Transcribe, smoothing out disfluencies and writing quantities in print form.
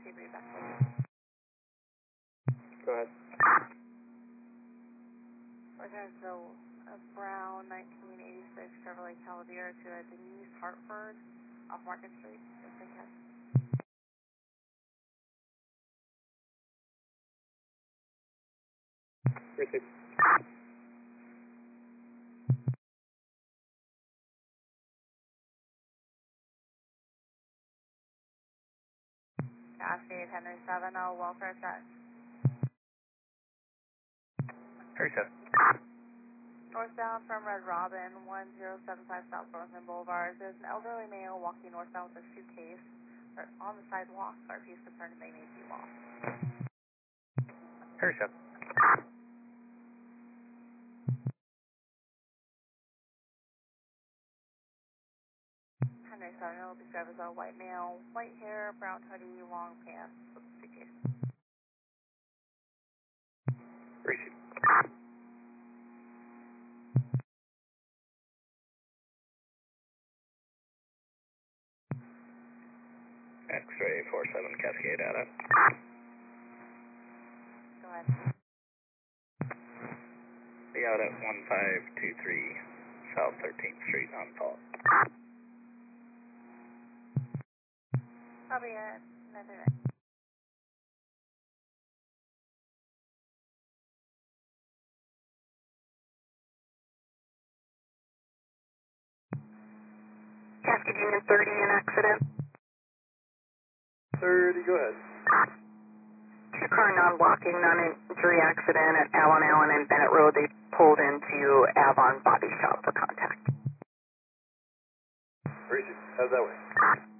Debris back with you. Go ahead. We're going to go a brown 1986 Chevrolet Cavalier to a Denise Hartford off Market Street in St. Cat. Received. Cascade Henry 70, welfare check. Henry 7. Northbound from Red Robin, 1075 South Burlington Boulevard. There's an elderly male walking northbound with a suitcase. They're on the sidewalk. RP is concerned they may be lost. Henry 7. Henry 7 will described as a white male, white hair, brown hoodie, long pants with a suitcase. Received. X-ray 47 Cascade out of. Go ahead. We got at 1523 South 13th Street on call. Probably another minute. Cascade Union 30, an accident. 30, go ahead. Two-car non-blocking, non-injury accident at Avon Allen and Bennett Road. They pulled into Avon Body Shop for contact. Received. How's that way?